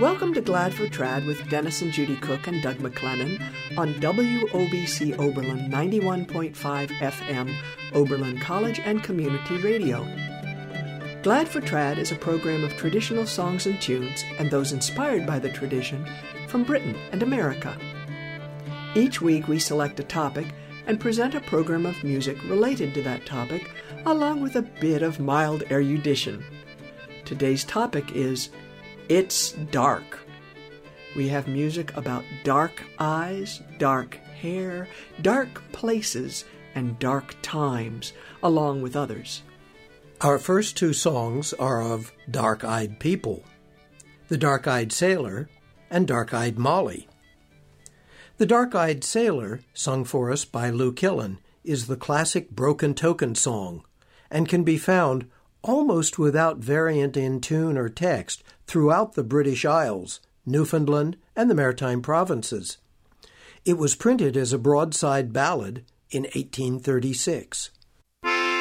Welcome to Glad for Trad with Dennis and Judy Cook and Doug McLennan on WOBC Oberlin 91.5 FM, Oberlin College and Community Radio. Glad for Trad is a program of traditional songs and tunes and those inspired by the tradition from Britain and America. Each week we select a topic and present a program of music related to that topic, along with a bit of mild erudition. Today's topic is It's Dark. We have music about dark eyes, dark hair, dark places, and dark times, along with others. Our first two songs are of Dark-Eyed People, The Dark-Eyed Sailor and Dark-Eyed Molly. The Dark-Eyed Sailor, sung for us by Lou Killen, is the classic Broken Token song and can be found almost without variant in tune or text throughout the British Isles, Newfoundland, and the Maritime Provinces. It was printed as a broadside ballad in 1836.